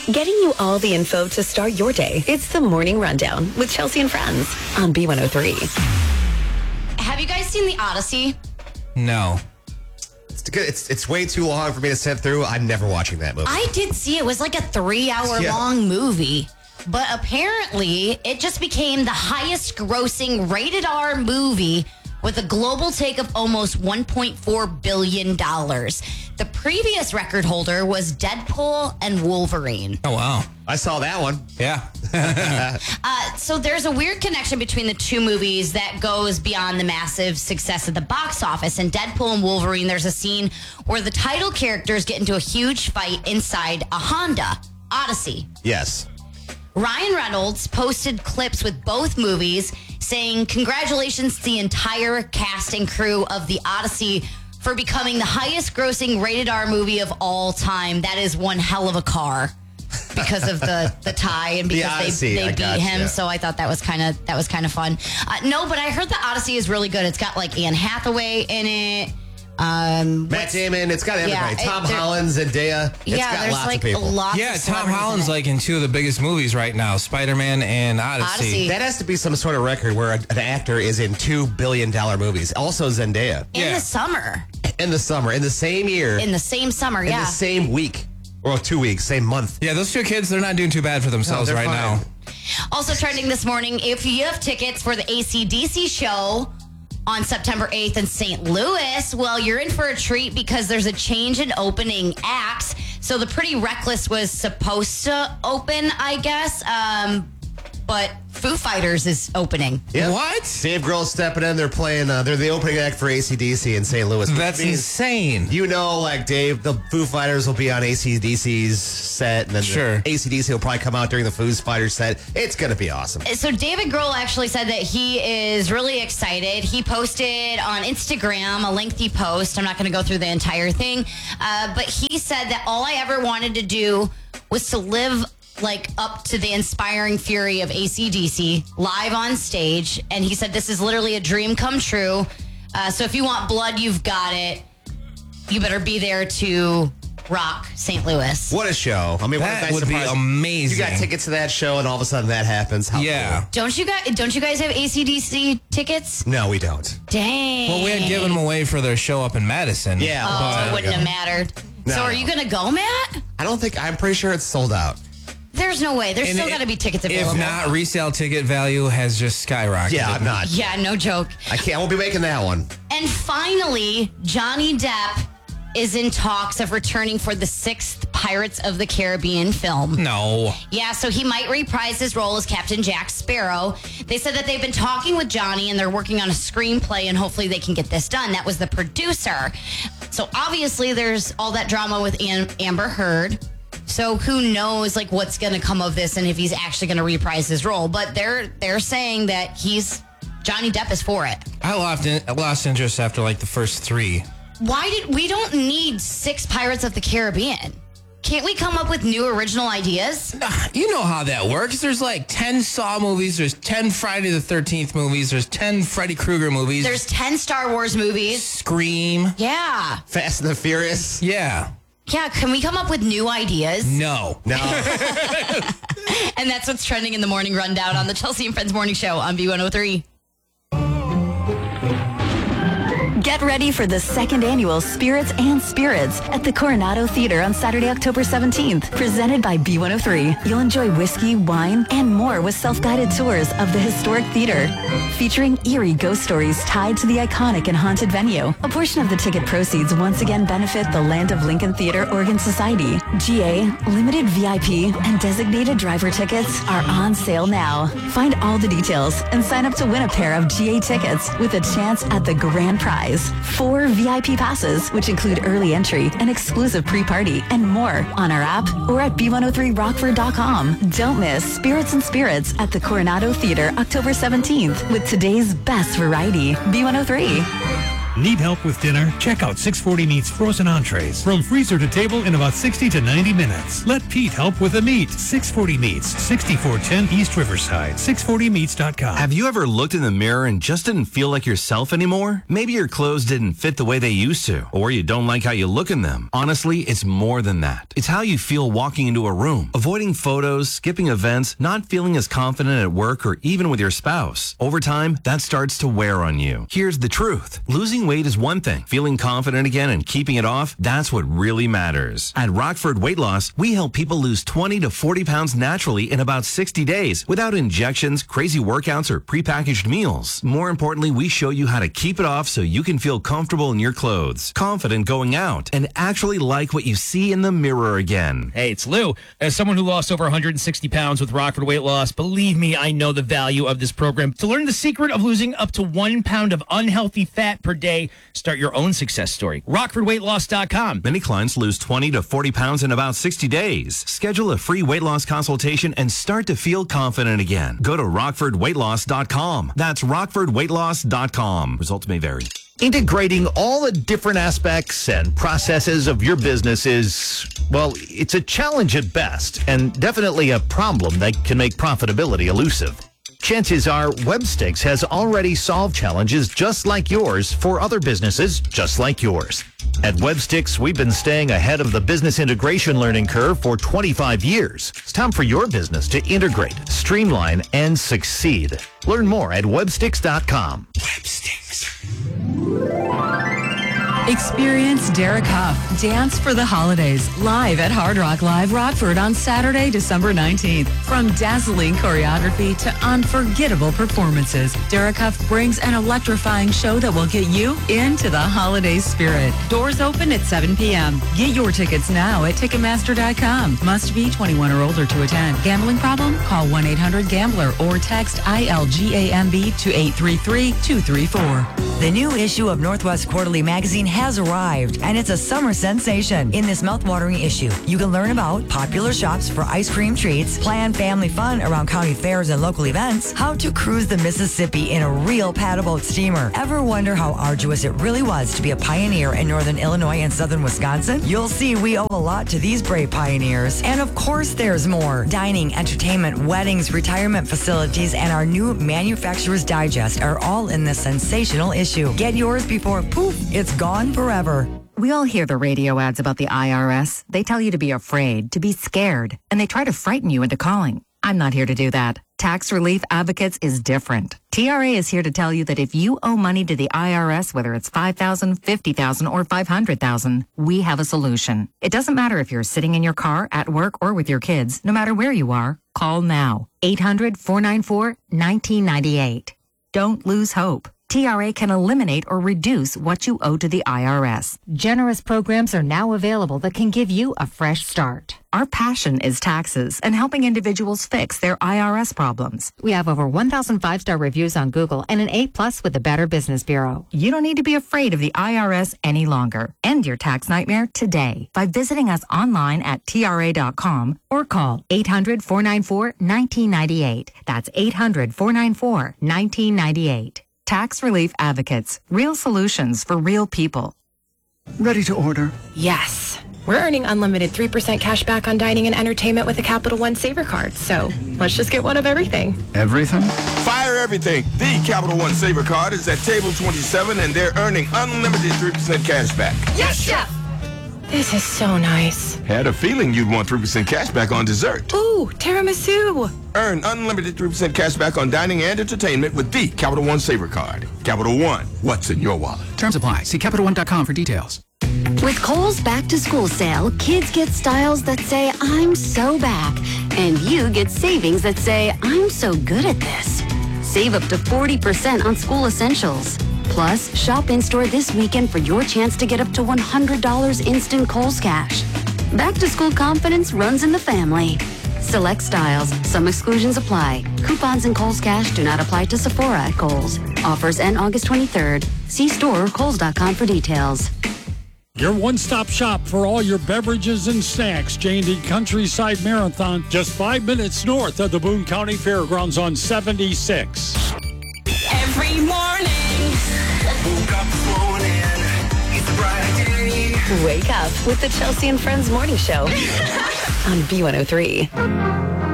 Getting you all the info to start your day. It's the Morning Rundown with Chelsea and Friends on B103. Have you guys seen The Odyssey? No. It's way too long for me to sit through. I'm never watching that movie. I did see it. It was like a 3-hour long movie. But apparently, it just became the highest grossing rated R movie with a global take of almost $1.4 billion. The previous record holder was Deadpool and Wolverine. Oh, wow. I saw that one. Yeah. So there's a weird connection between the two movies that goes beyond the massive success of the box office. In Deadpool and Wolverine, there's a scene where the title characters get into a huge fight inside a Honda Odyssey. Yes. Ryan Reynolds posted clips with both movies saying, "Congratulations to the entire cast and crew of The Odyssey for becoming the highest grossing rated R movie of all time. That is one hell of a car." Because of the tie and because Odyssey, they beat him, so I thought that was kind of fun. No, but I heard the Odyssey is really good. It's got like Anne Hathaway in it. Matt Damon. It's got everybody. Tom Holland, Zendaya. It's got there's lots like of people. lots. Yeah, of Tom celebrities Holland's in it. like in two of the biggest movies right now, Spider-Man and Odyssey. That has to be some sort of record where an actor is in $2 billion movies. Also Zendaya. In the summer. In the summer. In the same year. In the same summer, In the same week. Or 2 weeks. Same month. Yeah, those two kids, they're not doing too bad for themselves No, right they're now. Also trending this morning, if you have tickets for the AC/DC show on September 8th in St. Louis, well, you're in for a treat because there's a change in opening acts. So the Pretty Reckless was supposed to open, I guess, but Foo Fighters is opening. Yeah. What? Dave Grohl's stepping in. They're playing. They're the opening act for AC/DC in St. Louis. That's insane. You know, like Dave, the Foo Fighters will be on AC/DC's set, and then Sure. AC/DC will probably come out during the Foo Fighters set. It's going to be awesome. So David Grohl actually said that he is really excited. He posted on Instagram a lengthy post. I'm not going to go through the entire thing, but he said that all I ever wanted to do was to live like up to the inspiring fury of AC/DC live on stage. And he said, this is literally a dream come true. So if you want blood, you've got it. You better be there to rock St. Louis. What a show. I mean, what a That nice would be surprise. amazing. You got tickets to that show, and all of a sudden that happens. How Yeah. cool. Don't you guys have AC/DC tickets? No, we don't. Dang. Well, we had given them away for their show up in Madison. Yeah. Oh, it wouldn't have mattered. No, So are no. you going to go, Matt? I'm pretty sure it's sold out. There's no way. There's And still got to be tickets available. If not, resale ticket value has just skyrocketed. Yeah, I'm not. Yeah, no joke. I won't be making that one. And finally, Johnny Depp is in talks of returning for the 6th Pirates of the Caribbean film. No. Yeah, so he might reprise his role as Captain Jack Sparrow. They said that they've been talking with Johnny and they're working on a screenplay and hopefully they can get this done. That was the producer. So obviously there's all that drama with Amber Heard. So who knows like what's going to come of this and if he's actually going to reprise his role. But they're saying that Johnny Depp is for it. I lost interest after like the first 3. We don't need 6 Pirates of the Caribbean. Can't we come up with new original ideas? You know how that works. There's like 10 Saw movies. There's 10 Friday the 13th movies. There's 10 Freddy Krueger movies. There's 10 Star Wars movies. Scream. Yeah. Fast and the Furious. Yeah. Yeah, can we come up with new ideas? No. No. And that's what's trending in the morning rundown on the Chelsea and Friends Morning Show on B103. Get ready for the second annual Spirits and Spirits at the Coronado Theater on Saturday, October 17th. Presented by B103. You'll enjoy whiskey, wine, and more with self-guided tours of the historic theater. Featuring eerie ghost stories tied to the iconic and haunted venue. A portion of the ticket proceeds once again benefit the Land of Lincoln Theater Organ Society. GA, limited VIP, and designated driver tickets are on sale now. Find all the details and sign up to win a pair of GA tickets with a chance at the grand prize. 4 VIP passes, which include early entry, an exclusive pre-party, and more on our app or at b103rockford.com. Don't miss Spirits and Spirits at the Coronado Theater October 17th with today's best variety. B103. Need help with dinner? Check out 640 Meats frozen entrees. From freezer to table in about 60 to 90 minutes. Let Pete help with the meat. 640 Meats, 6410 East Riverside. 640meats.com. Have you ever looked in the mirror and just didn't feel like yourself anymore? Maybe your clothes didn't fit the way they used to, or you don't like how you look in them. Honestly, it's more than that. It's how you feel walking into a room, avoiding photos, skipping events, not feeling as confident at work or even with your spouse. Over time, that starts to wear on you. Here's the truth. Losing weight is one thing. Feeling confident again and keeping it off, that's what really matters. At Rockford Weight Loss, we help people lose 20 to 40 pounds naturally in about 60 days without injections, crazy workouts, or prepackaged meals. More importantly, we show you how to keep it off so you can feel comfortable in your clothes, confident going out, and actually like what you see in the mirror again. Hey, it's Lou. As someone who lost over 160 pounds with Rockford Weight Loss, believe me, I know the value of this program. To learn the secret of losing up to 1 pound of unhealthy fat per day, start your own success story. RockfordWeightLoss.com. Many clients lose 20 to 40 pounds in about 60 days. Schedule a free weight loss consultation and start to feel confident again. Go to RockfordWeightLoss.com. That's RockfordWeightLoss.com. Results may vary. Integrating all the different aspects and processes of your business is, well, it's a challenge at best, and definitely a problem that can make profitability elusive. Chances are Webstix has already solved challenges just like yours for other businesses just like yours. At Webstix, we've been staying ahead of the business integration learning curve for 25 years. It's time for your business to integrate, streamline, and succeed. Learn more at Webstix.com. Webstix. Experience Derek Huff, Dance for the Holidays, live at Hard Rock Live Rockford on Saturday, December 19th. From dazzling choreography to unforgettable performances, Derek Huff brings an electrifying show that will get you into the holiday spirit. Doors open at 7 p.m. Get your tickets now at Ticketmaster.com. Must be 21 or older to attend. Gambling problem? Call 1-800-GAMBLER or text ILGAMB to 833-234. The new issue of Northwest Quarterly Magazine has arrived, and it's a summer sensation. In this mouthwatering issue, you can learn about popular shops for ice cream treats, plan family fun around county fairs and local events, how to cruise the Mississippi in a real paddleboat steamer. Ever wonder how arduous it really was to be a pioneer in northern Illinois and southern Wisconsin? You'll see we owe a lot to these brave pioneers. And of course there's more. Dining, entertainment, weddings, retirement facilities, and our new Manufacturer's Digest are all in this sensational issue. Get yours before, poof, it's gone forever. We all hear the radio ads about the IRS. They tell you to be afraid, to be scared, and they try to frighten you into calling. I'm not here to do that. Tax Relief Advocates is different. TRA is here to tell you that if you owe money to the IRS, whether it's $5,000, $50,000, or $500,000, we have a solution. It doesn't matter if you're sitting in your car, at work, or with your kids. No matter where you are, call now. 800-494-1998. Don't lose hope. TRA can eliminate or reduce what you owe to the IRS. Generous programs are now available that can give you a fresh start. Our passion is taxes and helping individuals fix their IRS problems. We have over 1,000 5-star reviews on Google and an A+ with the Better Business Bureau. You don't need to be afraid of the IRS any longer. End your tax nightmare today by visiting us online at TRA.com or call 800-494-1998. That's 800-494-1998. Tax Relief Advocates. Real solutions for real people. Ready to order? Yes. We're earning unlimited 3% cash back on dining and entertainment with the Capital One Saver Card. So let's just get one of everything. Everything? Fire everything. The Capital One Saver Card is at table 27 and they're earning unlimited 3% cash back. Yes, Chef! This is so nice. Had a feeling you'd want 3% cash back on dessert. Ooh, tiramisu. Earn unlimited 3% cash back on dining and entertainment with the Capital One Saver Card. Capital One, what's in your wallet? Terms apply. See CapitalOne.com for details. With Kohl's Back to School sale, kids get styles that say, I'm so back. And you get savings that say, I'm so good at this. Save up to 40% on school essentials. Plus, shop in-store this weekend for your chance to get up to $100 instant Kohl's cash. Back to school confidence runs in the family. Select styles. Some exclusions apply. Coupons and Kohl's cash do not apply to Sephora at Kohl's. Offers end August 23rd. See store or Kohl's.com for details. Your one-stop shop for all your beverages and snacks. J&D Countryside Marathon, just 5 minutes north of the Boone County Fairgrounds on 76. Every morning. Woke up this morning. Wake up with the Chelsea and Friends Morning Show on B103.